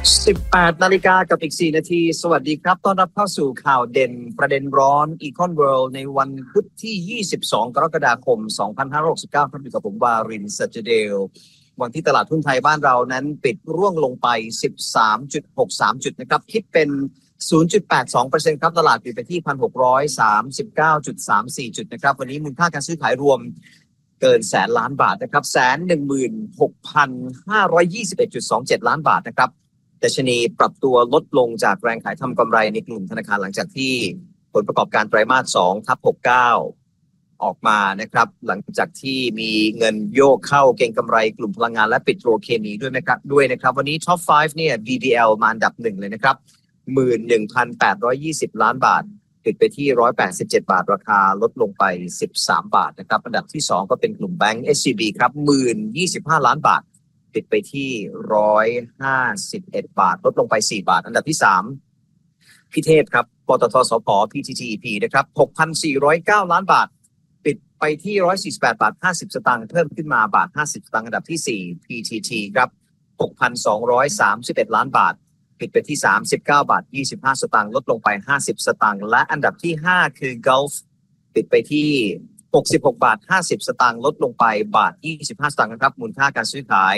18 นาฬิกากับอีก 4 นาทีสวัสดีครับต้อนรับเข้าสู่ข่าวเด่นประเด็นร้อน Econ World ในวันพุธที่ 22 กรกฎาคม 2569ครับอยู่กับผมวารินทร์ สัจเดลวันที่ตลาดหุ้นไทยบ้านเรานั้นปิดร่วงลงไป 13.63 จุดนะครับคิดเป็น 0.82% ครับตลาดปิดไปที่ 1,639.34 จุดนะครับวันนี้มูลค่าการซื้อขายรวมเกินแสนล้านบาทนะครับ116,521.27 ล้านบาทนะครับดัชนีปรับตัวลดลงจากแรงขายทำกำไรในกลุ่มธนาคารหลังจากที่ผลประกอบการไตรมาส 2/69 ออกมานะครับหลังจากที่มีเงินโยกเข้าเก็งกำไรกลุ่มพลังงานและปิโตรเคมีด้วยนะครับวันนี้ Top 5 เนี่ย BDL มาอันดับ1เลยนะครับ 11,820 ล้านบาทปิดไปที่187 บาทราคาลดลงไป13 บาทนะครับอันดับที่2ก็เป็นกลุ่มแบงก์ SCB ครับ1,025 ล้านบาทปิดไปที่151 บาทลดลงไป4 บาทอันดับที่3พี่เทพครับปตทสผ PTTEP นะครับ 6,409 ล้านบาทปิดไปที่148 บาท 50 สตางค์เพิ่มขึ้นมาบาท 50 สตางค์อันดับที่4 PTT ครับ 6,231 ล้านบาทปิดไปที่39 บาท 25 สตางค์ลดลงไป50 สตางค์และอันดับที่5คือ Gulf ปิดไปที่66 บาท 50 สตางค์ลดลงไปบาท 25 สตางค์นะครับมูลค่าการซื้อขาย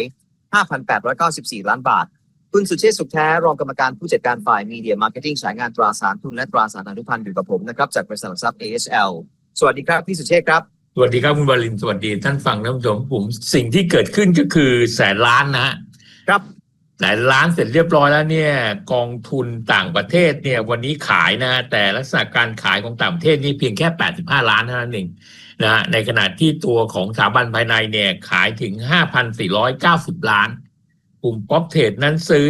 5,894 ล้านบาทคุณสุเชษฐ์สุขแท้รองกรรมการผู้จัดการฝ่ายมีเดียมาร์เก็ตติ้งสายงานตราสารทุนและตราสารอนุพันธ์อยู่กับผมนะครับจากบริษัทหลักทรัพย์ ASL สวัสดีครับพี่สุเชษฐ์ครับสวัสดีครับคุณวรินทร์สวัสดีท่านฟังท่านผู้ชมผมสิ่งที่เกิดขึ้นก็คือแสนล้านนะครับแสนล้านเสร็จเรียบร้อยแล้วเนี่ยกองทุนต่างประเทศเนี่ยวันนี้ขายนะแต่ลักษณะการขายของต่างประเทศนี่เพียงแค่85ล้านเท่านั้นเองนะในขณะที่ตัวของสถาบันภายในเนี่ยขายถึง 5,490 ล้านกลุ่มป๊อปเทรดนั้นซื้อ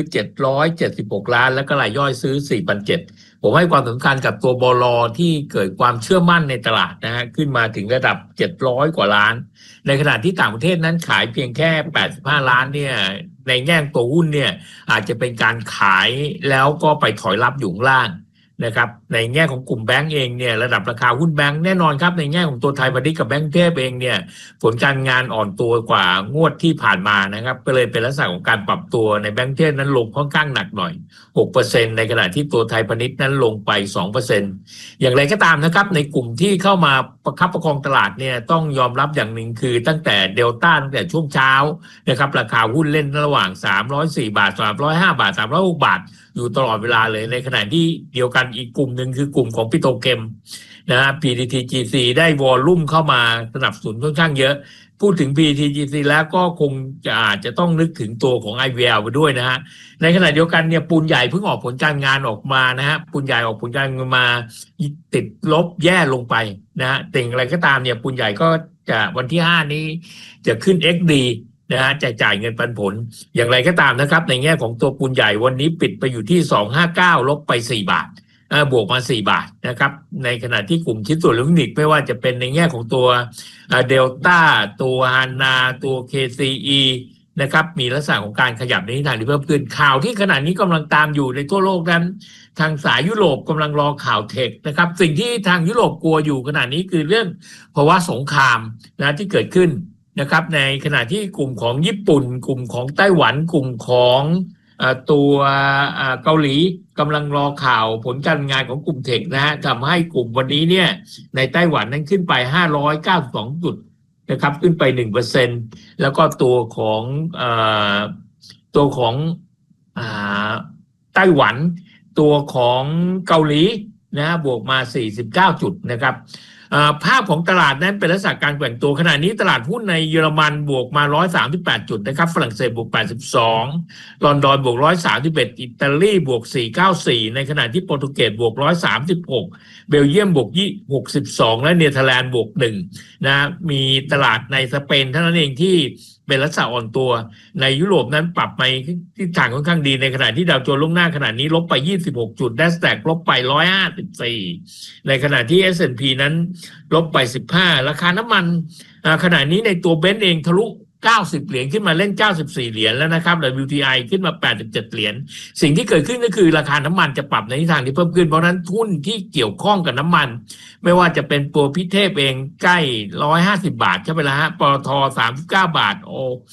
776ล้านแล้วก็รายย่อยซื้อ 4,700 ผมให้ความสำคัญกับตัวบล.ที่เกิดความเชื่อมั่นในตลาดนะฮะขึ้นมาถึงระดับ700กว่าล้านในขณะที่ต่างประเทศนั้นขายเพียงแค่85ล้านเนี่ยในแง่ตัวหุ้นเนี่ยอาจจะเป็นการขายแล้วก็ไปถอยรับอยู่ข้างล่างนะครับในแง่ของกลุ่มแบงก์เองเนี่ยระดับราคาหุ้นแบงก์แน่นอนครับในแง่ของตัวไทยพาณิชย์กับแบงก์เทพเองเนี่ยผลการงานอ่อนตัวกว่างวดที่ผ่านมานะครับก็เลยเป็นลักษณะของการปรับตัวในแบงก์เทพนั้นลงค่อนข้างหนักหน่อย 6% ในขณะที่ตัวไทยพาณิชย์นั้นลงไป 2% อย่างไรก็ตามนะครับในกลุ่มที่เข้ามาประคับประคองตลาดเนี่ยต้องยอมรับอย่างหนึ่งคือตั้งแต่เดลต้าตั้งแต่ช่วงเช้านะครับราคาหุ้นเล่นระหว่าง304 บาท 305 บาท 306 บาทอยู่ตลอดเวลาเลยในขณะที่เดียวกันอีกกลุ่มหนึ่งคือกลุ่มของปิโตรเคมนะฮะ PTTGC ได้วอลลุ่มเข้ามาสนับสนุนค่อนข้างเยอะพูดถึง PTTGC แล้วก็คงอาจจะต้องนึกถึงตัวของ IVL ไปด้วยนะฮะในขณะเดียวกันเนี่ยปูนใหญ่เพิ่งออกผลการงานออกมานะฮะปูนใหญ่ออกผลการงานมาติดลบแย่ลงไปนะฮะแต่อย่างไรก็ตามเนี่ยปูนใหญ่ก็จะวันที่5นี้จะขึ้น XDนะฮะจะจ่ายเงินปันผลอย่างไรก็ตามนะครับในแง่ของตัวปูนใหญ่วันนี้ปิดไปอยู่ที่259ลบไป4 บาทบวกมา4 บาทนะครับในขณะที่กลุ่มชิ้นส่วนอิเล็กทรอนิกส์ไม่ว่าจะเป็นในแง่ของตัวเดลต้าตัวฮานาตัว KCE นะครับมีลักษณะของการขยับในทิศทางที่เพิ่มขึ้นข่าวที่ขณะนี้กำลังตามอยู่ในทั่วโลกนั้นทางสายยุโรปกำลังรอข่าวเทคนะครับสิ่งที่ทางยุโรปกลัวอยู่ขณะนี้คือเรื่องภาวะสงครามนะที่เกิดขึ้นนะครับในขณะที่กลุ่มของญี่ปุ่นกลุ่มของไต้หวันกลุ่มของตัวเกาหลีกำลังรอข่าวผลการงานของกลุ่มเทคนะฮะทำให้กลุ่มวันนี้เนี่ยในไต้หวันนั้นขึ้นไป592จุดนะครับขึ้นไป 1% แล้วก็ตัวของไต้หวันตัวของเกาหลีนะบวกมา49จุดนะครับภาพของตลาดนั้นเป็นลักษณะการแกว่งตัวขณะนี้ตลาดหุ้นในเยอรมันบวกมา138จุดนะครับฝรั่งเศสบวก82ลอนดอนบวก131อิตาลีบวก494ในขณะที่โปรตุเกสบวก136เบลเยียมบวก62และเนเธอร์แลนด์บวก1นะมีตลาดในสเปนเท่านั้นเองที่เป็นลักษณะอ่อนตัวในยุโรปนั้นปรับไปทิศทางค่อนข้างดีในขณะที่ดาวโจนส์ล่วงหน้าขณะนี้ลบไป26จุด NASDAQ ลบไป154ในขณะที่ S&P นั้นลบไป15ราคาน้ำมันขณะนี้ในตัวเบนซ์เองทะลุ90เหรียญขึ้นมาเล่น94เหรียญแล้วนะครับ WTI ขึ้นมา87เหรียญสิ่งที่เกิดขึ้นก็คือราคาน้ำมันจะปรับในทิศทางที่เพิ่มขึ้นเพราะนั้นทุนที่เกี่ยวข้องกับน้ำมันไม่ว่าจะเป็นตัวพิเทพเองใกล้150บาทใช่ไหมล่ะฮะปตท39บาทโอ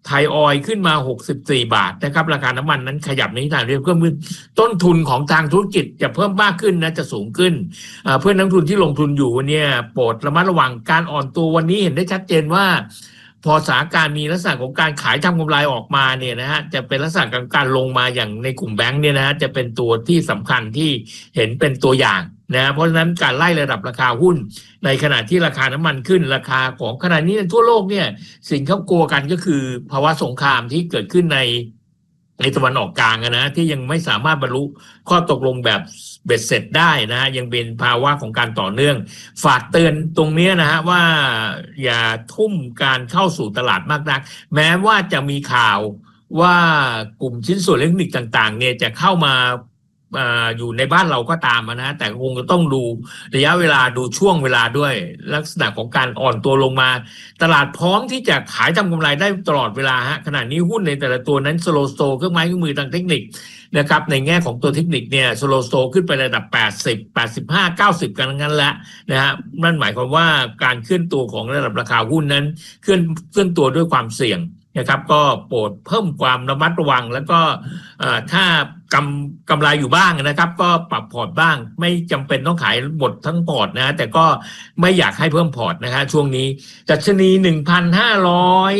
ไทยออยล์ขึ้นมา64 บาทนะครับราคาน้ำมันนั้นขยับในทิศทางเดียวกันต้นทุนของทางธุรกิจจะเพิ่มมากขึ้นนะจะสูงขึ้นเพื่อนนักทุนที่ลงทุนอยู่เนี่ยโปรดระมัดระวังการอ่อนตัววันนี้เห็นได้ชัดเจนว่าพอสถานการณ์มีลักษณะของการขายทำกำไรออกมาเนี่ยนะฮะจะเป็นลักษณะของการลงมาอย่างในกลุ่มแบงค์เนี่ยนะฮะจะเป็นตัวที่สำคัญที่เห็นเป็นตัวอย่างนะเพราะฉะนั้นการไล่ระดับราคาหุ้นในขณะที่ราคาน้ำมันขึ้นราคาของขณะนี้ในทั่วโลกเนี่ยสิ่งเขากลัวกันก็คือภาวะสงครามที่เกิดขึ้นในตะวันออกกลางนะที่ยังไม่สามารถบรรลุข้อตกลงแบบเบ็ดเสร็จได้นะฮะยังเป็นภาวะของการต่อเนื่องฝากเตือนตรงนี้นะฮะว่าอย่าทุ่มการเข้าสู่ตลาดมากนักแม้ว่าจะมีข่าวว่ากลุ่มชิ้นส่วนอิเล็กทรอนิกส์ต่างๆเนี่ยจะเข้ามาอยู่ในบ้านเราก็ตามนะแต่คงจะต้องดูระยะเวลาดูช่วงเวลาด้วยลักษณะของการอ่อนตัวลงมาตลาดพร้อมที่จะขายทำกำไรได้ตลอดเวลาฮะขณะนี้หุ้นในแต่ละตัวนั้นสโลว์สโตเครื่องไม้เครื่องมือทางเทคนิคนะครับในแง่ของตัวเทคนิคเนี่ยสโลว์สโตขึ้นไประดับ80 85 90กันงั้นแล้วนะฮะนั่นหมายความว่าการเคลื่อนตัวของระดับราคาหุ้นนั้นเคลื่อนตัวด้วยความเสี่ยงนะครับก็โปรดเพิ่มความระมัดระวังแล้วก็ถ้ากำไรอยู่บ้างนะครับก็ปรับพอร์ตบ้างไม่จำเป็นต้องขายหมดทั้งพอร์ตนะแต่ก็ไม่อยากให้เพิ่มพอร์ตนะฮะช่วงนี้ดัชนี 1,500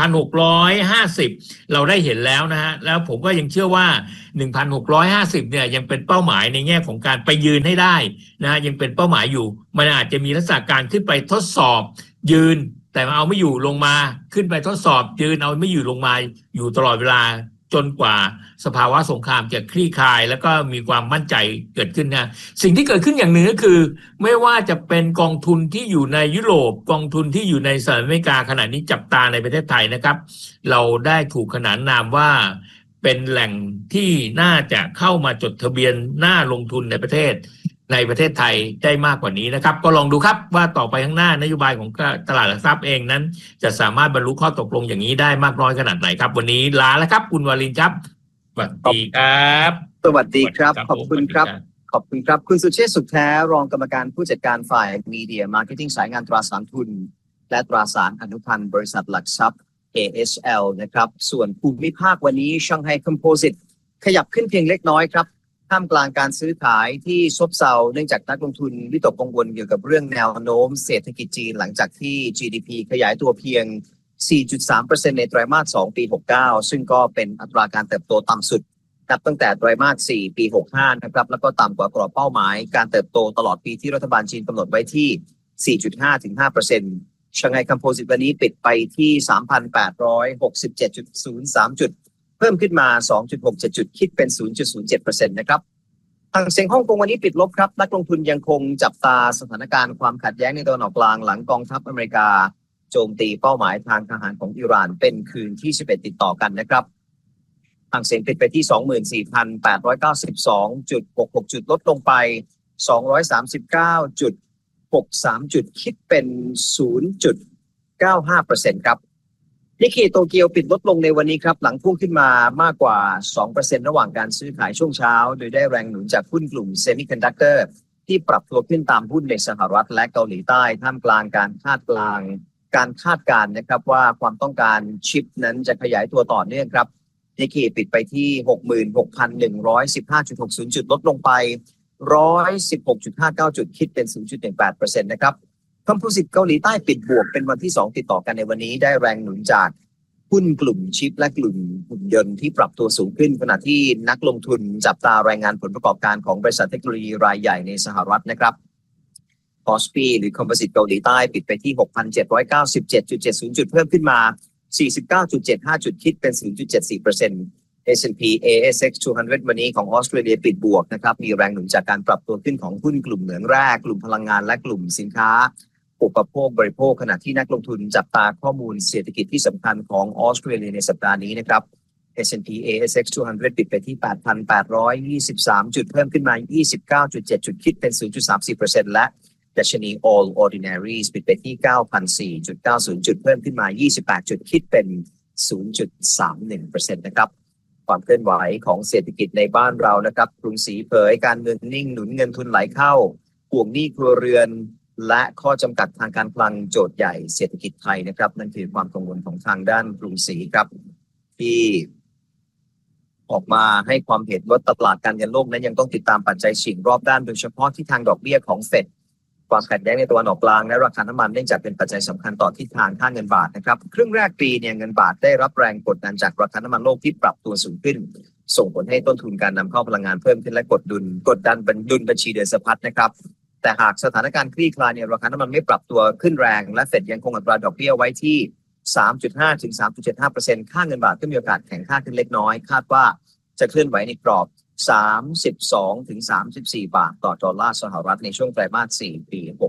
1,650 เราได้เห็นแล้วนะฮะแล้วผมก็ยังเชื่อว่า 1,650 เนี่ยยังเป็นเป้าหมายในแง่ของการไปยืนให้ได้นะฮะยังเป็นเป้าหมายอยู่มันอาจจะมีลักษณะการขึ้นไปทดสอบยืนแต่เอาไม่อยู่ลงมาขึ้นไปทดสอบยืนเอาไม่อยู่ลงมาอยู่ตลอดเวลาจนกว่าสภาวะสงครามจะคลี่คลายแล้วก็มีความมั่นใจเกิดขึ้นนะสิ่งที่เกิดขึ้นอย่างหนึ่งก็คือไม่ว่าจะเป็นกองทุนที่อยู่ในยุโรปกองทุนที่อยู่ในสหรัฐอเมริกาขณะนี้จับตาในประเทศไทยนะครับเราได้ถูกขนานนามว่าเป็นแหล่งที่น่าจะเข้ามาจดทะเบียนน่าลงทุนในประเทศไทยได้มากกว่านี้นะครับก็ลองดูครับว่าต่อไปข้างหน้านโยบายของตลาดหลักทรัพย์เองนั้นจะสามารถบรรลุข้อตกลงอย่างนี้ได้มากน้อยขนาดไหนครับวันนี้ลาแล้วครับคุณวารินครับสวัสดีครับสวัสดีครับขอบคุณครับขอบคุณครับคุณสุเชษฐ์สุขแท้รองกรรมการผู้จัดการฝ่ายมีเดียมาร์เก็ตติ้งสายงานตราสารทุนและตราสารอนุพันธ์บริษัทหลักทรัพย์ ASL นะครับส่วนภูมิภาควันนี้ชังไฮคอมโพสิตขยับขึ้นเพียงเล็กน้อยครับท่ามกลางการซื้อขายที่ซบเซาเนื่องจากนักลงทุนวิตกกังวลเกี่ยวกับเรื่องแนวโน้มเศรษฐกิจจีนหลังจากที่ GDP ขยายตัวเพียง 4.3% ในไตรมาส 2 ปี 69 ซึ่งก็เป็นอัตราการเติบโตต่ำสุดนับตั้งแต่ไตรมาส 4 ปี 65 นะครับแล้วก็ต่ำกว่ากรอบเป้าหมายการเติบโตตลอดปีที่รัฐบาลจีนกำหนดไว้ที่ 4.5-5% ชังไฮคอมโพสิตวันนี้ปิดไปที่ 3,867.03 จุดเพิ่มขึ้นมา 2.67 จุดคิดเป็น 0.07% นะครับทางเซ็งฮ่องกงวันนี้ปิดลบครับนักลงทุนยังคงจับตาสถานการณ์ความขัดแย้งในตะวันออกกลางหลังกองทัพอเมริกาโจมตีเป้าหมายทางทหารของอิหร่านเป็นคืนที่ 11 ติดต่อกันนะครับทางเซ็งปิดไปที่ 24,892.66 จุดลดลงไป 239.63 จุดคิดเป็น 0.95% ครับนิกเกอิโตเกียวปิดลดลงในวันนี้ครับหลังพุ่งขึ้นมามากกว่า 2% ระหว่างการซื้อขายช่วงเช้าโดยได้แรงหนุนจากหุ้นกลุ่มเซมิคอนดักเตอร์ที่ปรับตัวขึ้นตามหุ้นในสหรัฐและเกาหลีใต้ท่ามกลางการคาดการณ์นะครับว่าความต้องการชิปนั้นจะขยายตัวต่อเนื่องครับนิกเกอิปิดไปที่ 66,115.60 จุดลดลงไป 116.59 จุดคิดเป็น 0.18% นะครับคอมโพสิตเกาหลีใต้ปิดบวกเป็นวันที่2ติดต่อกันในวันนี้ได้แรงหนุนจากหุ้นกลุ่มชิปและกลุ่มหุ่นยนต์ที่ปรับตัวสูงขึ้นขณะที่นักลงทุนจับตารายงานผลประกอบการของบริษัทเทคโนโลยีรายใหญ่ในสหรัฐนะครับคอสปีหรือคอมโพสิตเกาหลีใต้ปิดไปที่ 6,797.70 จุดเพิ่มขึ้นมา 49.75 จุดคิดเป็น 0.74% S&P ASX 200 วันนี้ของออสเตรเลียปิดบวกนะครับมีแรงหนุนจากการปรับตัวขึ้นของหุ้นกลุ่มเหมืองแร่กลุ่มพลังงานและกลุ่มสินค้าอุปโภคบริโภคขณะที่นักลงทุนจับตาข้อมูลเศรษฐกิจที่สำคัญของออสเตรเลียในสัปดาห์นี้นะครับ S&P ASX 200 ปิดไปที่ 8,823 จุดเพิ่มขึ้นมา 29.7 จุดคิดเป็น 0.34% และดัชนี All Ordinaries ปิดไปที่ 9,004.90 จุดเพิ่มขึ้นมา 28 จุดคิดเป็น 0.31% นะครับความเคลื่อนไหวของเศรษฐกิจในบ้านเรานะครับกรุงศรีเผยการเงินนิ่งหนุนเงินทุนไหลเข้าห่วงหนี้ครัวเรือนและข้อจำกัดทางการคลังโจทย์ใหญ่เศรษฐกิจไทยนะครับนั่นคือความกังวลของทางด้านกรุงศรีครับที่ออกมาให้ความเห็นว่าตลาดการเงินโลกนั้นยังต้องติดตามปัจจัยเสี่ยงรอบด้านโดยเฉพาะที่ทางดอกเบี้ยของเฟดความขัดแย้งในตะวันออกกลางและราคาน้ำมันเนื่องจากเป็นปัจจัยสำคัญต่อทิศทางค่าเงินบาทนะครับครึ่งแรกปีเนี่ยเงินบาทได้รับแรงกดดันจากราคาน้ำมันโลกที่ปรับตัวสูงขึ้นส่งผลให้ต้นทุนการนำเข้าพลังงานเพิ่มขึ้นและกดดันดุลบัญชีเดินสะพัดนะครับแต่หากสถานการณ์คลี่คลายเนี่ยราคาน้ำมันไม่ปรับตัวขึ้นแรงและเฟดยังคงอัตราดอกเบี้ยไว้ที่ 3.5 ถึง 3.75% ค่าเงินบาทก็มีโอกาสแข็งค่าขึ้นเล็กน้อยคาดว่าจะเคลื่อนไหวในกรอบ32 ถึง 34 บาทต่อดอลลาร์สหรัฐในช่วงไตรมาส 4 ปี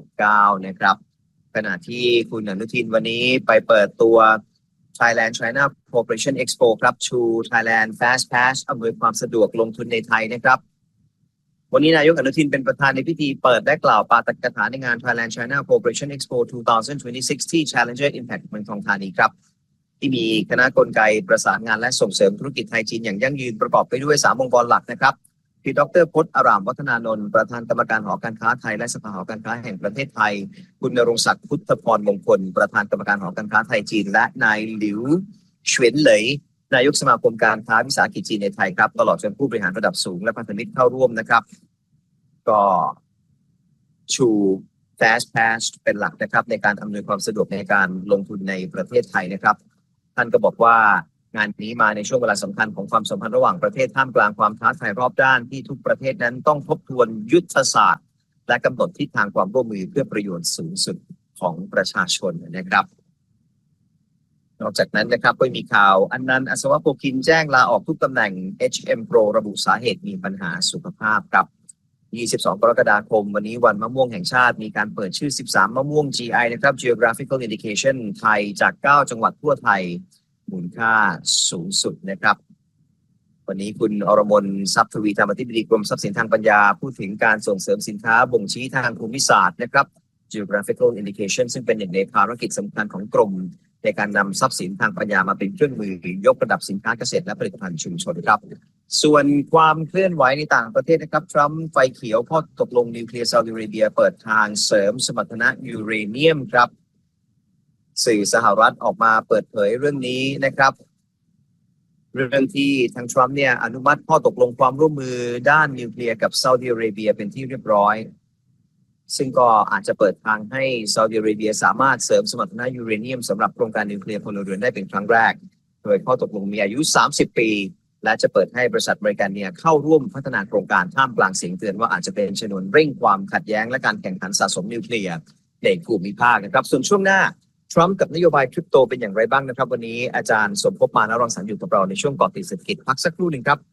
69 นะครับขณะที่คุณอนุทินวันนี้ไปเปิดตัว Thailand China Cooperation Expo ครับ True Thailand Fast Pass อำนวยความสะดวกลงทุนในไทยนะครับวันนี้นายกอนุทินเป็นประธานในพิธีเปิดและกล่าวปาฐกถาในงาน Thailand China Cooperation Expo 2026 ที่ Challenger Impact เมืองทองธานีครับที่มีคณะกลไกประสานงานและส่งเสริมธุรกิจไทยจีนอย่างยั่งยืนประกอบไปด้วย3องค์กรหลักนะครับคือดร.พจน์อารามวัฒนานนท์ประธานกรรมการหอการค้าไทยและสภาหอการค้าแห่งประเทศไทยคุณณรงค์ศักดิ์พุทธพรมงคลประธานกรรมการหอการค้าไทยจีนและนายหลิวเฉินเหลยนายกสมาคมการค้าวิสาหกิจจีนในไทยครับตลอดจนผู้บริหารระดับสูงและพันธมิตรเข้าร่วมนะครับก็ชู Fast Pass เป็นหลักนะครับในการอำนวยความสะดวกในการลงทุนในประเทศไทยนะครับท่านก็บอกว่างานนี้มาในช่วงเวลาสำคัญของความสัมพันธ์ระหว่างประเทศท่ามกลางความท้าทายรอบด้านที่ทุกประเทศนั้นต้องทบทวนยุทธศาสตร์และกำหนดทิศทางความร่วมมือเพื่อประโยชน์สูงสุดของประชาชนนะครับนอกจากนั้นนะครับก็มีข่าวอันนันต์ อัศวโภคินแจ้งลาออกทุกตำแหน่ง HM Pro ระบุสาเหตุมีปัญหาสุขภาพครับ22 กรกฎาคมวันนี้วันมะม่วงแห่งชาติมีการเปิดชื่อ13มะม่วง GI นะครับ Geographical Indication ไทยจาก9จังหวัดทั่วไทยมูลค่าสูงสุดนะครับวันนี้คุณอรมนทรัพย์ทวีธรรมอธิบดีกรมทรัพย์สินทางปัญญาพูดถึงการส่งเสริมสินค้าบ่งชี้ทางภูมิศาสตร์นะครับ Geographical Indication ซึ่งเป็นหนึ่งในภารกิจสำคัญของกรมในการนำทรัพย์สินทางปัญญามาเป็นเครื่องมือยกระดับสินค้าเกษตรและผลิตภัณฑ์ชุมชนครับส่วนความเคลื่อนไหวในต่างประเทศนะครับทรัมป์ไฟเขียวข้อตกลงนิวเคลียร์ซาอุดิอาระเบียเปิดทางเสริมสมรรถนะยูเรเนียมครับสื่อสหรัฐออกมาเปิดเผยเรื่องนี้นะครับเรื่องที่ทางทรัมป์เนี่ยอนุมัติข้อตกลงความร่วมมือด้านนิวเคลียร์กับซาอุดิอาระเบียเป็นที่เรียบร้อยซึ่งก็อาจจะเปิดทางให้ซาอุดิอาระเบียสามารถเสริมสมรรถนะยูเรเนียมสำหรับโครงการนิวเคลียร์พลเรือนได้เป็นครั้งแรกโดยข้อตกลงมีอายุ30 ปีและจะเปิดให้บริษัทอเมริกันเนี่ยเข้าร่วมพัฒนาโครงการท่ามกลางเสียงเตือนว่าอาจจะเป็นชนวนเร่งความขัดแย้งและการแข่งขันสะสมนิวเคลียร์ในภูมิภาคนะครับส่วนช่วงหน้าทรัมป์กับนโยบายคริปโตเป็นอย่างไรบ้างนะครับวันนี้อาจารย์สมภพมานะรังสรรค์อยู่กับเราในช่วงเกาะติดเศรษฐกิจพักสักครู่หนึ่งครับ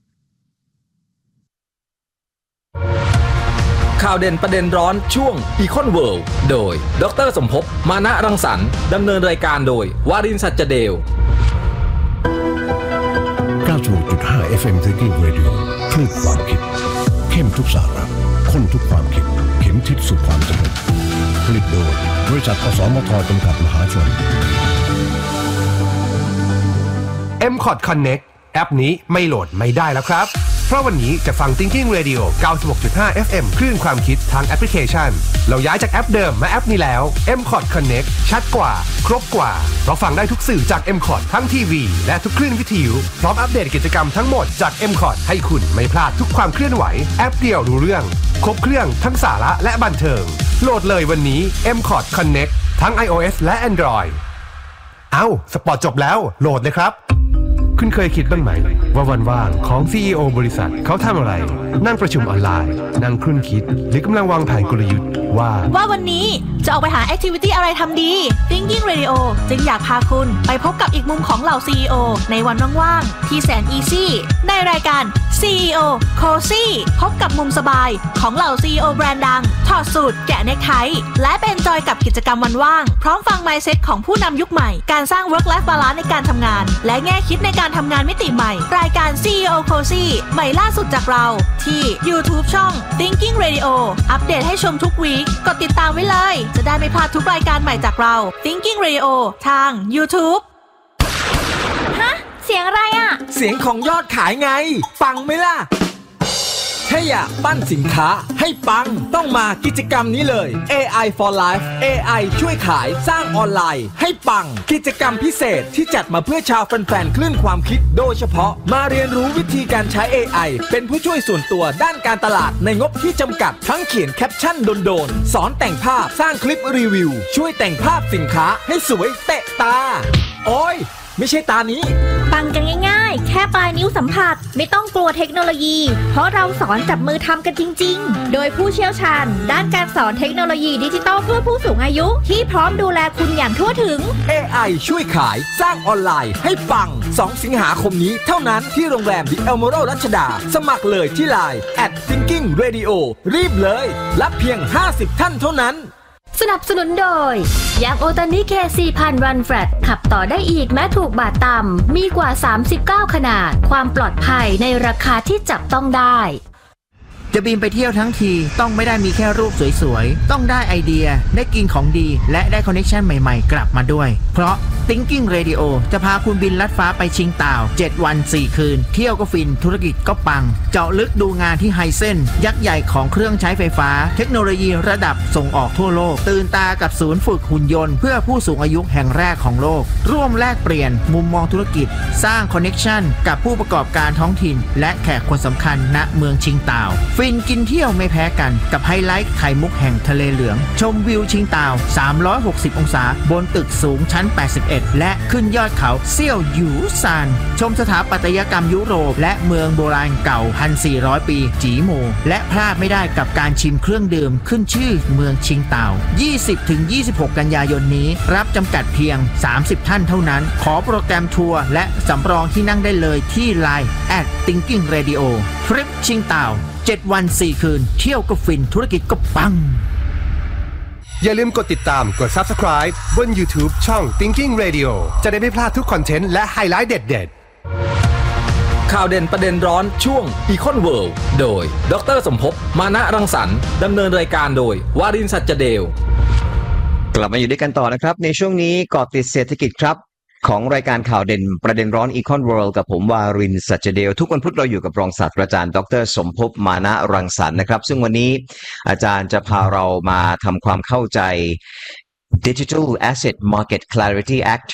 ข่าวเด่นประเด็นร้อนช่วง Econ World โดยดร.สมภพมานะรังสรรค์ดำเนินรายการโดยวารินทร์ สัจเดล 96.5 FM Thinking Radio คลื่นความคิดเข้มทุกสาระข้นทุกความคิดเข็มทิศสู่ความสำเร็จผลิตโดยบริษัทอสมทจำกัดมหาชน MCOT Connect แอปนี้ไม่โหลดไม่ได้แล้วครับเพราะวันนี้จะฟัง Thinking Radio 96.5 FM คลื่นความคิดทางแอปพลิเคชันเราย้ายจากแอปเดิมมาแอปนี้แล้ว MCOT Connect ชัดกว่าครบกว่าเพราะฟังได้ทุกสื่อจาก MCOT ทั้งทีวีและทุกคลื่นวิทยุพร้อมอัปเดตกิจกรรมทั้งหมดจาก MCOT ให้คุณไม่พลาดทุกความเคลื่อนไหวแอปเดียวรู้เรื่องครบเครื่องทั้งสาระและบันเทิงโหลดเลยวันนี้ MCOT Connect ทั้ง iOS และ Android สปอร์ตจบแล้วโหลดเลยครับคุณเคยคิดบ้างไหมว่าวันว่างของ CEO บริษัทเขาทำอะไรนั่งประชุมออนไลน์นั่งครุ่นคิดหรือกำลังวางแผนกลยุทธ์ว่าวันนี้จะออกไปหาแอคทิวิตี้อะไรทำดี Thinking Radio จึงอยากพาคุณไปพบกับอีกมุมของเหล่า CEO ในวันว่างๆที่แสนอีซี่ในรายการ CEO Cozy พบกับมุมสบายของเหล่า CEO แบรนด์ดังถอดสูตรแกะเนคไทและเป็นจอยกับกิจกรรมวันว่างพร้อมฟัง mindset ของผู้นำยุคใหม่การสร้าง work life balance ในการทำงานและแง่คิดในการทำงานมิติใหม่รายการ CEO Cozy ใหม่ล่าสุดจากเราที่ YouTube ช่อง Thinking Radio อัปเดตให้ชมทุกวีคกดติดตามไว้เลยจะได้ไม่พลาดทุกรายการใหม่จากเรา Thinking Radio ทาง YouTube ฮะเสียงอะไรอ่ะเสียงของยอดขายไงฟังไหมล่ะถ้าอยากปั้นสินค้าให้ปังต้องมากิจกรรมนี้เลย AI for Life AI ช่วยขายสร้างออนไลน์ให้ปังกิจกรรมพิเศษที่จัดมาเพื่อชาวแฟนๆคลื่นความคิดโดยเฉพาะมาเรียนรู้วิธีการใช้ AI เป็นผู้ช่วยส่วนตัวด้านการตลาดในงบที่จำกัดทั้งเขียนแคปชั่นโดนๆสอนแต่งภาพสร้างคลิปรีวิวช่วยแต่งภาพสินค้าให้สวยเตะตาโอ้ยไม่ใช่ตานี้ปังกันง่ายๆแค่ปลายนิ้วสัมผัสไม่ต้องกลัวเทคโนโลยีเพราะเราสอนจับมือทำกันจริงๆโดยผู้เชี่ยวชาญด้านการสอนเทคโนโลยีดิจิทัลเพื่อผู้สูงอายุที่พร้อมดูแลคุณอย่างทั่วถึง AI ช่วยขายสร้างออนไลน์ให้ปัง2 สิงหาคมนี้เท่านั้นที่โรงแรม The Emerald รัชดาสมัครเลยที่ LINE @thinking radio รีบเลยรับเพียง50ท่านเท่านั้นสนับสนุนโดยยางโอตานิเค4,000วันแฟลตขับต่อได้อีกแม้ถูกบาทต่ำมีกว่า39ขนาดความปลอดภัยในราคาที่จับต้องได้จะบินไปเที่ยวทั้งทีต้องไม่ได้มีแค่รูปสวยๆต้องได้ไอเดียได้กินของดีและได้คอนเนคชั่นใหม่ๆกลับมาด้วยเพราะ Thinking Radio จะพาคุณบินลัดฟ้าไปชิงต่าว7วัน4คืนเที่ยวก็ฟินธุรกิจก็ปังเจาะลึกดูงานที่ไฮเซนยักษ์ใหญ่ของเครื่องใช้ไฟฟ้าเทคโนโลยีระดับส่งออกทั่วโลกตื่นตากับศูนย์ฝึกหุ่นยนต์เพื่อผู้สูงอายุแห่งแรกของโลกร่วมแลกเปลี่ยนมุมมองธุรกิจสร้างคอนเนคชั่นกับผู้ประกอบการท้องถิ่นและแขกคนสำคัญณเมืองชิงต่าวฟินกินเที่ยวไม่แพ้กันกับไฮไลท์ไข่มุกแห่งทะเลเหลืองชมวิวชิงต่าว360องศาบนตึกสูงชั้น81และขึ้นยอดเขาเซี่ยวหยูซานชมสถาปัตยกรรมยุโรปและเมืองโบราณเก่า 1,400 ปีจีโมและพลาดไม่ได้กับการชิมเครื่องดื่มขึ้นชื่อเมืองชิงต่าว 20-26 กันยายนนี้รับจำกัดเพียง30ท่านเท่านั้นขอโปรแกรมทัวร์และสำรองที่นั่งได้เลยที่ LINE @thinking radio ทริปชิงต่าว7วัน4คืนเที่ยวก็ฟินธุรกิจก็ปังอย่าลืมกดติดตามกด Subscribe บน YouTube ช่อง Thinking Radio จะได้ไม่พลาดทุกคอนเทนต์และไฮไลท์เด็ดข่าวเด่นประเด็นร้อนช่วง Econ World โดยดร.สมภพมานะรังสรรค์ดำเนินรายการโดยวารินทร์ สัจเดลกลับมาอยู่ด้วยกันต่อนะครับในช่วงนี้เกาะติดเศรษฐกิจครับของรายการข่าวเด่นประเด็นร้อน Econ World กับผมวารินทร์ สัจเดลทุกวันพุธเราอยู่กับรองศาสตราจารย์ดร.สมภพมานะรังสรรค์นะครับซึ่งวันนี้อาจารย์จะพาเรามาทำความเข้าใจ Digital Asset Market Clarity Act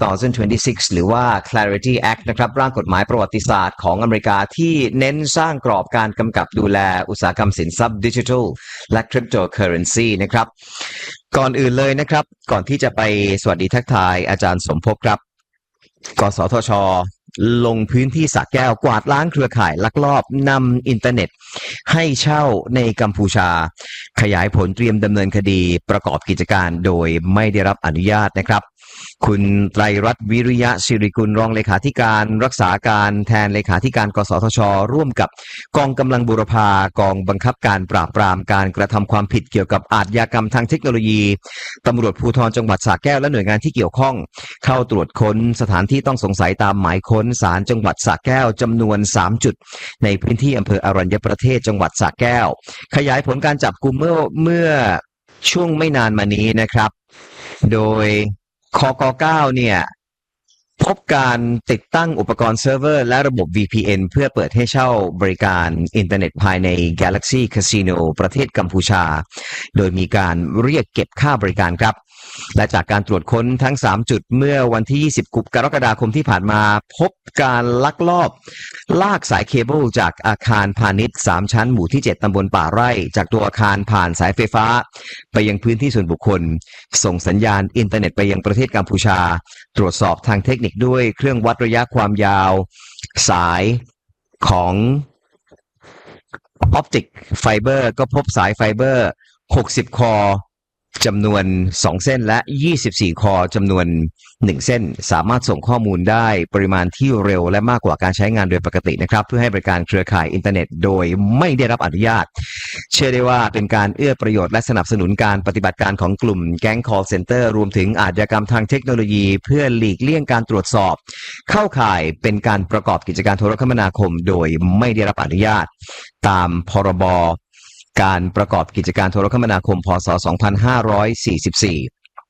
2026 หรือว่า Clarity Act นะครับร่างกฎหมายประวัติศาสตร์ของอเมริกาที่เน้นสร้างกรอบการกำกับดูแลอุตสาหกรรมสินทรัพย์ดิจิทัลและ Cryptocurrency นะครับก่อนอื่นเลยนะครับก่อนที่จะไปสวัสดีทักทายอาจารย์สมภพครับกสทช.ลงพื้นที่สระแก้วกวาดล้างเครือข่ายลักลอบนำอินเทอร์เน็ตให้เช่าในกัมพูชาขยายผลเตรียมดำเนินคดีประกอบกิจการโดยไม่ได้รับอนุญาตนะครับคุณไตรรัตน์วิริยะศิริกุลรองเลขาธิการรักษาการแทนเลขาธิการกสทช.ร่วมกับกองกำลังบูรพากองบังคับการปราบปรามการกระทำความผิดเกี่ยวกับอาชญากรรมทางเทคโนโลยีตำรวจภูธรจังหวัดสระแก้วและหน่วยงานที่เกี่ยวข้องเข้าตรวจค้นสถานที่ต้องสงสัยตามหมายค้นศาลจังหวัดสระแก้วจำนวน3จุดในพื้นที่อำเภออรัญญประเทศจังหวัดสระแก้วขยายผลการจับกุมเมื่อช่วงไม่นานมานี้นะครับโดยคก.9 เนี่ยพบการติดตั้งอุปกรณ์เซิร์ฟเวอร์และระบบ VPN เพื่อเปิดให้เช่าบริการอินเทอร์เน็ตภายใน Galaxy Casino ประเทศกัมพูชาโดยมีการเรียกเก็บค่าบริการครับและจากการตรวจค้นทั้ง3จุดเมื่อวันที่20กรกฎาคมที่ผ่านมาพบการลักลอบลากสายเคเบิลจากอาคารพาณิชย์3ชั้นหมู่ที่7ตำบลป่าไร่จากตัวอาคารผ่านสายไฟฟ้าไปยังพื้นที่ส่วนบุคคลส่งสัญญาณอินเทอร์เน็ตไปยังประเทศกัมพูชาตรวจสอบทางเทคนิคด้วยเครื่องวัดระยะความยาวสายของออปติกไฟเบอร์ก็พบสายไฟเบอร์60คอจำนวน2เส้นและ24คอจำนวน1เส้นสามารถส่งข้อมูลได้ปริมาณที่เร็วและมากกว่าการใช้งานโดยปกตินะครับเพื่อให้บริการเครือข่ายอินเทอร์เน็ตโดยไม่ได้รับอนุญาตเชื่อได้ว่าเป็นการเอื้อประโยชน์และสนับสนุนการปฏิบัติการของกลุ่มแก๊ง call center รวมถึงอาชญากรรมทางเทคโนโลยีเพื่อหลีกเลี่ยงการตรวจสอบเข้าข่ายเป็นการประกอบกิจการโทรคมนาคมโดยไม่ได้รับอนุญาตตามพรบการประกอบกิจการโทรคมนาคมพ.ศ. 2544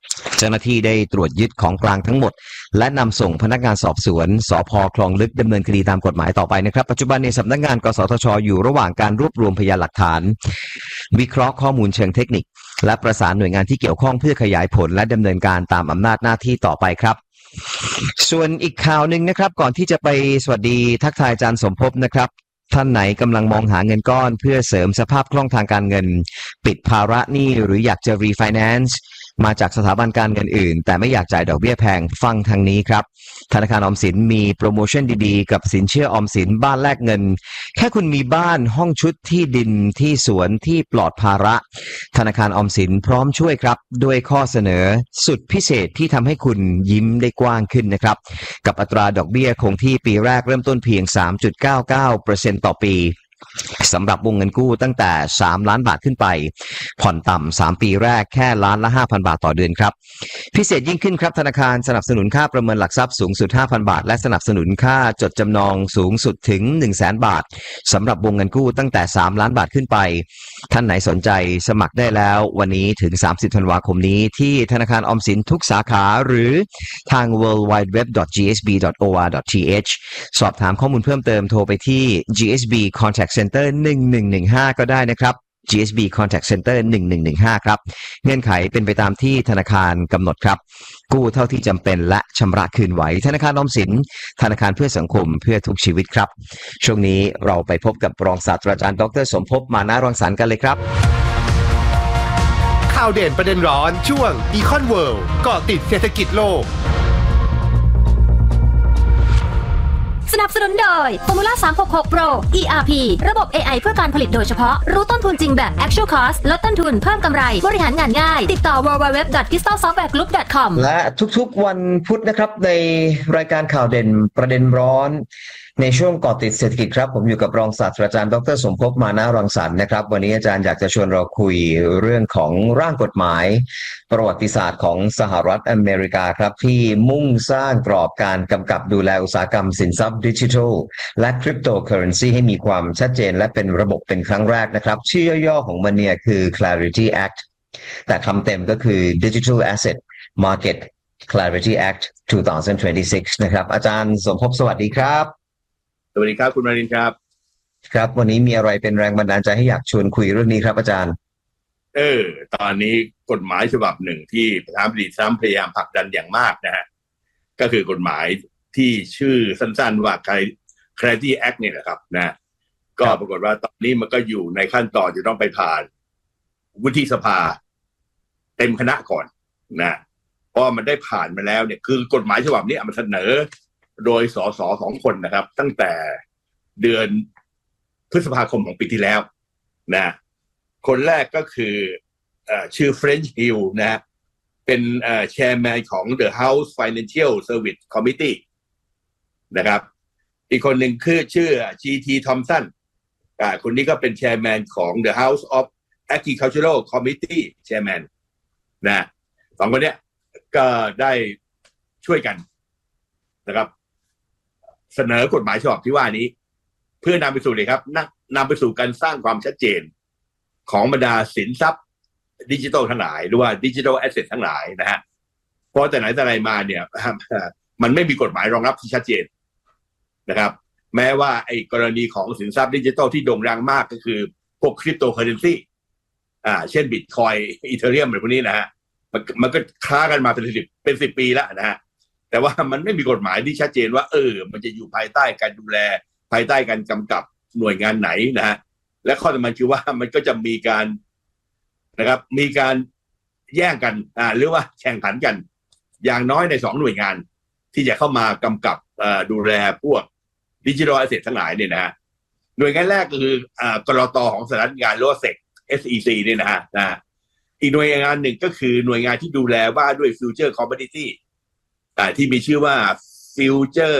เจ้าหน้าที่ได้ตรวจยึดของกลางทั้งหมดและนำส่งพนักงานสอบสวนสภ.คลองลึกดำเนินคดีตามกฎหมายต่อไปนะครับปัจจุบันในสำนักงานกสทช.อยู่ระหว่างการรวบรวมพยานหลักฐานวิเคราะห์ข้อมูลเชิงเทคนิคและประสานหน่วยงานที่เกี่ยวข้องเพื่อขยายผลและดำเนินการตามอำนาจหน้าที่ต่อไปครับส่วนอีกข่าวหนึ่งนะครับก่อนที่จะไปสวัสดีทักทายอาจารย์สมภพนะครับท่านไหนกำลังมองหาเงินก้อนเพื่อเสริมสภาพคล่องทางการเงินปิดภาระหนี้หรืออยากจะรีไฟแนนซ์มาจากสถาบันการเงินอื่นแต่ไม่อยากจ่ายดอกเบี้ยแพงฟังทางนี้ครับธนาคารออมสินมีโปรโมชั่นดีๆกับสินเชื่อออมสินบ้านแลกเงินแค่คุณมีบ้านห้องชุดที่ดินที่สวนที่ปลอดภาระธนาคารออมสินพร้อมช่วยครับด้วยข้อเสนอสุดพิเศษที่ทำให้คุณยิ้มได้กว้างขึ้นนะครับกับอัตราดอกเบี้ยคงที่ปีแรกเริ่มต้นเพียง 3.99% ต่อปีสำหรับวงเงินกู้ตั้งแต่3ล้านบาทขึ้นไปผ่อนต่ำ3ปีแรกแค่ล้านละ 5,000 บาทต่อเดือนครับพิเศษยิ่งขึ้นครับธนาคารสนับสนุนค่าประเมินหลักทรัพย์สูงสุด 5,000 บาทและสนับสนุนค่าจดจำนองสูงสุดถึง 100,000 บาทสำหรับวงเงินกู้ตั้งแต่3ล้านบาทขึ้นไปท่านไหนสนใจสมัครได้แล้ววันนี้ถึง30ธันวาคมนี้ที่ธนาคารออมสินทุกสาขาหรือทาง worldwideweb.gsb.or.th สอบถามข้อมูลเพิ่มเติมโทรไปที่ GSB Contact Center 1115ก็ได้นะครับ GSB Contact Center 1115ครับเงื่อนไขเป็นไปตามที่ธนาคารกำหนดครับกู้เท่าที่จำเป็นและชำระคืนไหวธนาคารออมสินธนาคารเพื่อสังคมเพื่อทุกชีวิตครับช่วงนี้เราไปพบกับรองศาสตราจารย์ดร.สมภพมานะรังสรรค์กันเลยครับข่าวเด่นประเด็นร้อนช่วง Econ World เกาะติดเศรษฐกิจโลกสนับสนุนโดย Formula 366 Pro ERP ระบบ AI เพื่อการผลิตโดยเฉพาะรู้ต้นทุนจริงแบบ Actual Cost ลดต้นทุนเพิ่มกำไรบริหารงานง่ายติดต่อ www.crystalsoftwaregroup.com และทุกๆวันพุธนะครับในรายการข่าวเด่นประเด็นร้อนในช่วงเกาะติดเศรษฐกิจครับผมอยู่กับรองศาสตราจารย์ดร.สมภพมานะรังสรรค์นะครับวันนี้อาจารย์อยากจะชวนเราคุยเรื่องของร่างกฎหมายประวัติศาสตร์ของสหรัฐอเมริกาครับที่มุ่งสร้างกรอบการกำกับดูแลอุตสาหกรรมสินทรัพย์ดิจิทัลและคริปโตเคอเรนซีให้มีความชัดเจนและเป็นระบบเป็นครั้งแรกนะครับชื่อย่อของมันเนี่ยคือ Clarity Act แต่คำเต็มก็คือ Digital Asset Market Clarity Act 2026 นะครับอาจารย์สมภพสวัสดีครับสวัสดีครับคุณมารินครับครับวันนี้มีอะไรเป็นแรงบันดาลใจให้อยากชวนคุยเรื่องนี้ครับอาจารย์ตอนนี้กฎหมายฉบับหนึ่งที่ประธานาธิบดีทรัมป์พยายามผลักดันอย่างมากนะฮะก็คือกฎหมายที่ชื่อสั้นๆว่า Clarity Act เนี่ยนะครับนะก็ปรากฏว่าตอนนี้มันก็อยู่ในขั้นตอนจะต้องไปผ่านวุฒิสภาเต็มคณะก่อนนะเพราะมันได้ผ่านมาแล้วเนี่ยคือกฎหมายฉบับนี้มันเสนอโดยสส2 คนนะครับตั้งแต่เดือนพฤษภาคมของปีที่แล้วนะคนแรกก็คือชื่อ French Hill นะเป็นchairman ของ The House Financial Service Committee นะครับอีกคนหนึ่งคือชื่อ G.T. Thompson คนนี้ก็เป็น chairman ของ The House of Agricultural Committee chairman นะ2 คนเนี้ยก็ได้ช่วยกันนะครับเสนอกฎหมายฉบับที่ว่านี้เพื่อนำไปสู่เลยครับนำไปสู่การสร้างความชัดเจนของบรรดาสินทรัพย์ดิจิทัลทั้งหลายหรือว่าดิจิทัลแอสเซททั้งหลายนะฮะเพราะแต่ไหนแต่ไรมาเนี่ยมันไม่มีกฎหมายรองรับที่ชัดเจนนะครับแม้ว่าไอ้กรณีของสินทรัพย์ดิจิทัลที่โด่งดังมากก็คือพวกคริปโตเคอเรนซีเช่นบิตคอยน์อีเธอเรียมอะไรพวกนี้นะฮะมันก็ค้ากันมาเป็น10 ปีแล้วนะฮะแต่ว่ามันไม่มีกฎหมายที่ชัดเจนว่ามันจะอยู่ภายใต้การดูแลภายใต้การกำกับหน่วยงานไหนนะฮะและข้อสำคัญคือว่ามันก็จะมีการนะครับมีการแย่งกันหรือว่าแข่งขันกันอย่างน้อยใน2 หน่วยงานที่จะเข้ามากำกับดูแลพวกดิจิทัลแอสเซททั้งหลายเนี่ยนะฮะหน่วยงานแรกก็คือกลต.ของสหรัฐอเมริกาหรือว่า SEC เนี่ยนะฮะอีกหน่วยงานหนึ่งก็คือหน่วยงานที่ดูแลว่าด้วย Future Commodityที่มีชื่อว่า Future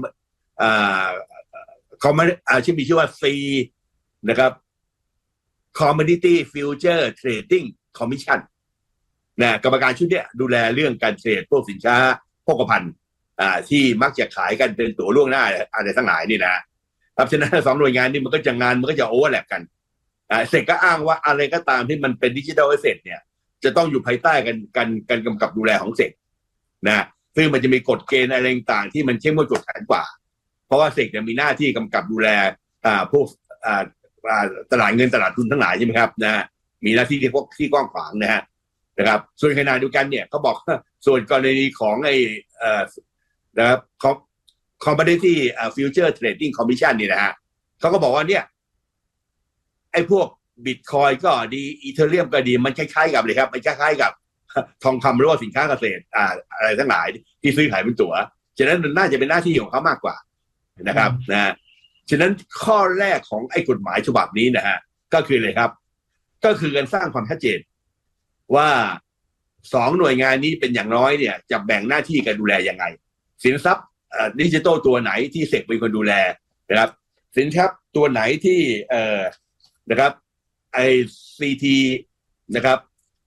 ที่มีชื่อว่า C นะครับ Commodity Future Trading Commission นะกรรมการชุดเนี้ยดูแลเรื่องการเทรดพวกสินค้าโภคภัณฑ์ที่มักจะขายกันเป็นตั๋วล่วงหน้าอะไรทั้งหลายนี่นะครับฉะนั้น2 หน่วยงานนี้มันก็จะโอเวอร์แลปกันเสร็จก็อ้างว่าอะไรก็ตามที่มันเป็นดิจิทัลแอสเซทเนี่ยจะต้องอยู่ภายใต้การกำกับดูแลของเซกนะซึ่งมันจะมีกฎเกณฑ์อะไรต่างๆที่มันเข้มงวดกวดขันกว่าเพราะว่าเซกเนี่ยมีหน้าที่กำกับดูแลพวกตลาดเงินตลาดทุนทั้งหลายใช่ไหมครับนะมีหน้าที่ที่กว้างขวางนะครับส่วนขณะเดียวกันเนี่ยเขาบอกส่วนกรณีของไอ้นะครับCommodity Future Trading Commission นี่นะฮะเขาก็บอกว่าเนี่ยไอ้พวกบิตคอยก็ดีอีเธอเรียมก็ดีมันคล้ายๆกับเลยครับมันคล้ายๆกับทองคำหรือว่าสินค้าเกษตรอะไรทั้งหลายที่ซื้อขายเป็นตั๋วฉะนั้นมันน่าจะเป็นหน้าที่ของเขามากกว่านะครับนะฉะนั้นข้อแรกของไอ้กฎหมายฉบับนี้นะฮะก็คือเลยครับก็คือการสร้างความชัดเจนว่า2หน่วยงานนี้เป็นอย่างน้อยเนี่ยจะแบ่งหน้าที่การดูแลยังไงสินทรัพย์ดิจิทัลตัวไหนที่เสกเป็นคนดูแลนะครับสินทรัพย์ตัวไหนที่นะครับไอซีทีนะครับ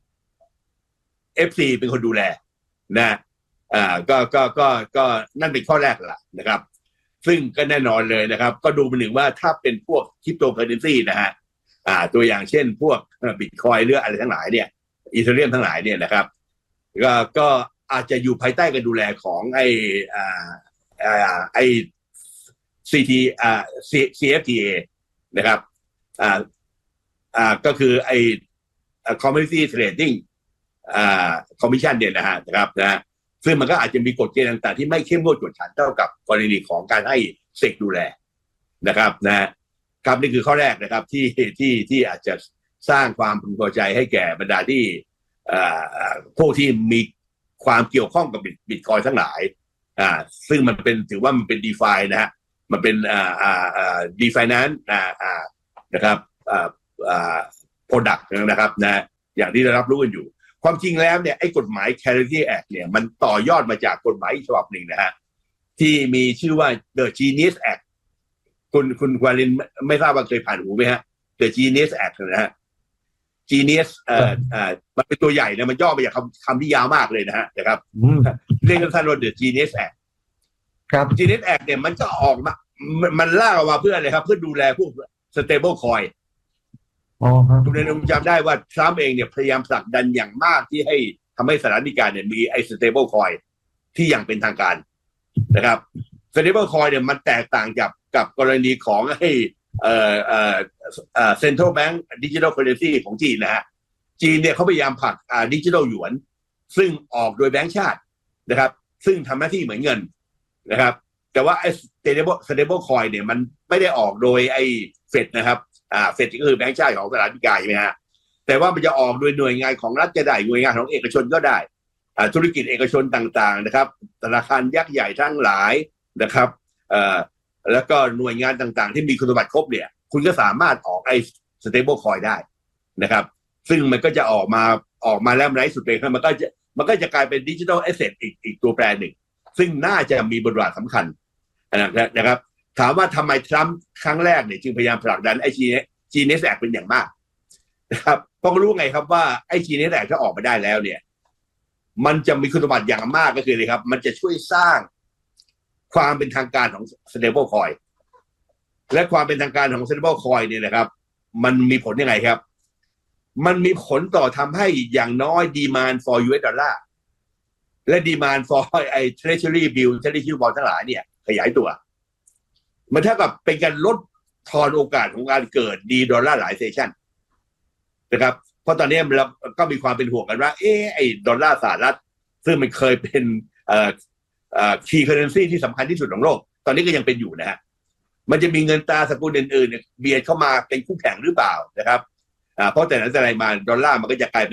FC เป็นคนดูแลนะก็นั่นเป็นข้อแรกแหละนะครับซึ่งก็แน่นอนเลยนะครับก็ดูเป็นหนึ่งว่าถ้าเป็นพวกคริปโตเคอเรนซีนะฮะตัวอย่างเช่นพวกบิตคอยหรืออะไรทั้งหลายเนี่ยอีเธอเรียมทั้งหลายเนี่ยนะครับก็อาจจะอยู่ภายใต้การดูแลของไอ้CFTA นะครับก็คือไอ้ Commodity Trading Commission เนี่ยนะครับนะซึ่งมันก็อาจจะมีกฎเกณฑ์ต่างๆที่ไม่เข้มงวดกวดขันเท่ากับกรณีของการให้เซกดูแลนะครับนะครับนี่คือข้อแรกนะครับที่อาจจะสร้างความพึงพอใจให้แก่บรรดาที่พวกที่มีความเกี่ยวข้องกับบิตคอยทั้งหลายซึ่งมันเป็นถือว่ามันเป็น DeFi นะฮะมันเป็นDeFinance นะครับproduct นะครับนะอย่างที่ได้รับรู้กันอยู่ความจริงแล้วเนี่ยไอ้กฎหมาย Clarity Act เนี่ยมันต่อยอดมาจากกฎหมายฉบับหนึ่งนะฮะที่มีชื่อว่า The Genius Act คุณวาลินไม่ทราบว่าเคยผ่านหูไหมฮะ The Genius Act นะฮะ Genius มันเป็นตัวใหญ่นะมันย่อมาจากคำที่ยาวมากเลยนะครับเรียกสั้นๆว่า The Genius Act ครับ Genius Act เนี่ยมันก็ออกมามันล่าออกมาเพื่ออะไรครับเพื่อดูแลพวก stable coin ทุกท่านจำได้ว่าทรัมป์เองเนี่ยพยายามผลักดันอย่างมากที่ให้ทำให้สหรัฐอเมริกาเนี่ยมีไอ้ stable coin ที่อย่างเป็นทางการนะครับ stable coin เนี่ยมันแตกต่างกับกรณีของไอ้central bank digital currency ของจีนนะฮะจีนเนี่ยเขาพยายามผลักดิจิทัลหยวนซึ่งออกโดยแบงก์ชาตินะครับซึ่งทำหน้าที่เหมือนเงินนะครับแต่ว่าไอ้ stable coin เนี่ยมันไม่ได้ออกโดยไอ้เฟดนะครับเฟดก็คือแบงก์ชาติของสหรัฐอเมริกาใช่ไหมฮะแต่ว่ามันจะออกโดยหน่วยงานของรัฐก็ได้หน่วยงานของเอกชนก็ได้ธุรกิจเอกชนต่างๆนะครับธนาคารยักษ์ใหญ่ทั้งหลายนะครับแล้วก็หน่วยงานต่างๆที่มีคุณสมบัติครบเนี่ยคุณก็สามารถออกไอ้ stable coin ได้นะครับซึ่งมันก็จะออกมาแล้วในสุดเลยมันก็จะกลายเป็น digital asset อีกตัวแปรหนึ่งซึ่งน่าจะมีบทบาทสำคัญนะครับถามว่าทำไมทรัมป์ครั้งแรกเนี่ยจึงพยายามผลักดันไอ้ Genius Act เป็นอย่างมากนะครับเพราะรู้ไงครับว่าไอ้ Genius Act ถ้าออกมาได้แล้วเนี่ยมันจะมีคุณสมบัติอย่างมากก็คือเลยครับมันจะช่วยสร้างความเป็นทางการของ stable coin และความเป็นทางการของ stable coin เนี่ยนะครับมันมีผลยังไงครับมันมีผลต่อทำให้อย่างน้อย demand for US dollar และ demand for ไอ้ treasury bill treasury bond ทั้งหลายเนี่ยขยายตัวมันเท่ากับเป็นการลดทอนโอกาสของการเกิดดีดอลลาร์ไลเซชันนะครับเพราะตอนนี้เราก็มีความเป็นห่วงกันว่าไอ้ดอลลาร์สหรัฐซึ่งมันเคยเป็นคีย์เคอร์เรนซีที่สำคัญที่สุดของโลกตอนนี้ก็ยังเป็นอยู่นะฮะมันจะมีเงินตราสกุลอื่นๆเบียดเข้ามาเป็นคู่แข่งหรือเปล่านะครับเพราะแต่นั้นแต่ไรมาดอลลาร์มันก็จะกลายเป็น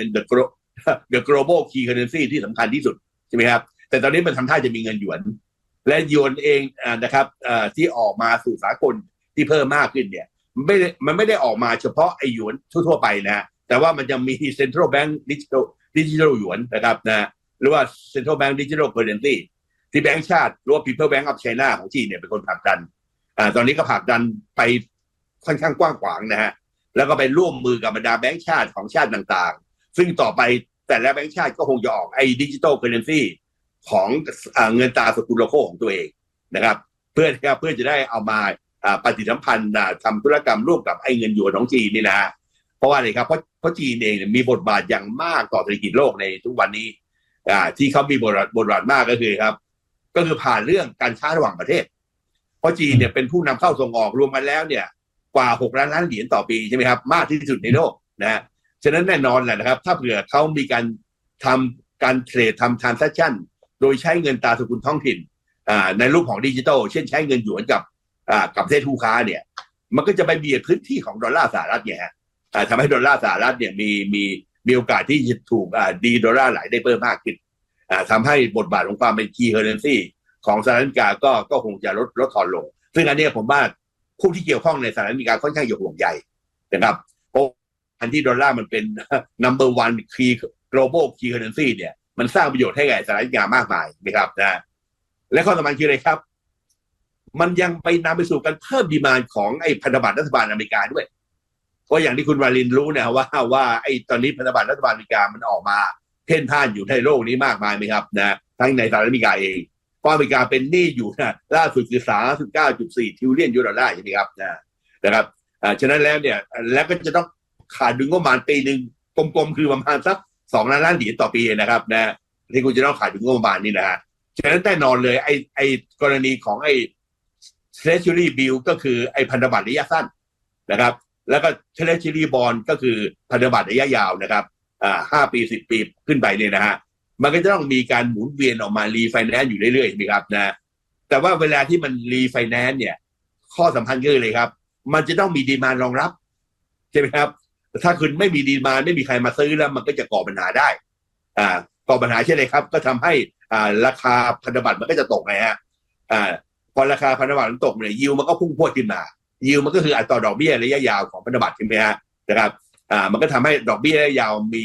the global key currency ที่สำคัญที่สุดใช่ไหมครับแต่ตอนนี้มันทำท่าจะมีเงินหยวนและหยวนเองนะครับที่ออกมาสู่สากลที่เพิ่มมากขึ้นเนี่ยมันไม่ได้ออกมาเฉพาะไอ้หยวนทั่วๆไปนะแต่ว่ามันจะมี central bank digital หยวนนะครับนะหรือว่า central bank digital currency ที่แบงก์ชาติหรือว่า People Bank of China ของจีนเนี่ยเป็นคนผลักดันตอนนี้ก็ผลักดันไปค่อนข้างกว้างขวางนะฮะแล้วก็ไปร่วมมือกับบรรดาแบงก์ชาติของชาติต่างๆซึ่งต่อไปแต่ละแบงก์ชาติก็คงจะออกไอ้ digital currency ของเงินตราสกุลโลโก้ของตัวเองนะครับเพื่อจะได้เอามาปฏิสัมพันธ์ทำธุรกรรมร่วมกับไอ้เงินหยวนของจีนนี่นะฮะพราะว่าอะไรครับเพราะจีนเองมีบทบาทอย่างมากต่อเศรษฐกิจโลกในทุกวันนี้ที่เขามีบทบาทมากก็คือผ่านเรื่องการค้าระหว่างประเทศเพราะจีนเนี่ยเป็นผู้นำเข้าส่งออกรวมกันแล้วเนี่ยกว่า6 ล้านเหรียญต่อปีใช่ไหมครับมากที่สุดในโลกนะฮะฉะนั้นแน่นอนแหละนะครับถ้าเผื่อเขามีการทำการเทรดทำ transaction โดยใช้เงินตราสกุลท้องถิ่นในรูปของดิจิทัลเช่นใช้เงินหยวนกับประเทศคู่ค้าเนี่ยมันก็จะไปเบียดพื้นที่ของดอลลาร์สหรัฐเนี่ยฮะทำให้ดอลลาร์สหรัฐเนี่ยมีโอกาสที่จะถูกดีดอลลาร์ไหลได้เพิ่มมากขึ้นทำให้บทบาทของความเป็น key currency ของสหรัฐอเมริกาก็คงจะลดทอนลงซึ่งอันนี้ผมว่าผู้ที่เกี่ยวข้องในสหรัฐอเมริกาค่อนข้างห่วงใยนะครับเพราะอันที่ดอลลาร์มันเป็น number one key global key currency เนี่ยมันสร้างประโยชน์ให้แก่สหรัฐอเมริกามากมายนะครับนะและข้อสำคัญคืออะไรครับมันยังไปนำไปสู่การเพิ่มดีมานด์ของไอ้พันธบัตรรัฐบาลอเมริกาด้วยเพราะอย่างที่คุณวารินรู้นะว่าไอ้ตอนนี้พันธบัตรรัฐบาลอเมริกามันออกมาเพ่นพ่านอยู่ในโลกนี้มากมายไหมครับนะทั้งในสหรัฐอเมริกาเองเพราะอเมริกาเป็นหนี้อยู่นะล่าสุดคือ 39.4 ทริลเลียนดอลลาร์ใช่ไหมครับนะครับฉะนั้นแล้วเนี่ยแล้วก็จะต้องขาดดุลงบประมาณปีนึงกลมๆคือประมาณสัก2 ล้านเหรียญต่อปีนะครับนะที่คุณจะต้องขาดดุลงบประมาณนี่นะฮะฉะนั้นแน่นอนเลยไอ้กรณีของไอ้ Treasury Bill ก็คือไอ้พันธบัตรระยะสั้นนะครับแล้วก็ Treasury Bond ก็คือพันธบัตรระยะยาวนะครับ5 ปี 10 ปีขึ้นไปเนี่ยนะฮะมันก็จะต้องมีการหมุนเวียนออกมารีไฟแนนซ์อยู่เรื่อยๆใช่ไหมครับนะแต่ว่าเวลาที่มันรีไฟแนนซ์เนี่ยข้อสำคัญก็เลยครับมันจะต้องมีดีมานด์รองรับใช่ไหมครับถ้าคุณไม่มีดีมานด์ไม่มีใครมาซื้อแล้วมันก็จะก่อปัญหาได้ก่อปัญหาใช่ไหมครับก็ทำให้ราคาพันธบัตรมันก็จะตกไงฮะพอราคาพันธบัตรมันตกเนี่ยยิวมันก็พุ่งพรวดขึ้นมายิวมันก็คืออัตราดอกเบี้ยระยะยาวของพันธบัตรใช่ไหมฮะนะครับมันก็ทำให้ดอกเบี้ยระยะยาวมี